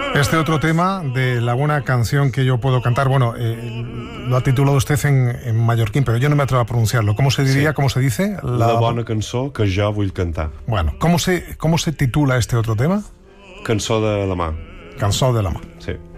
Este otro tema de la buena canción que yo puedo cantar, bueno, lo ha titulado usted en mallorquín, pero yo no me atrevo a pronunciarlo. ¿Cómo se diría, cómo se dice? La bona cançó que jo vull cantar. Bueno, ¿cómo se titula este otro tema? Cançó de la mà. Cançó de la mà. Sí.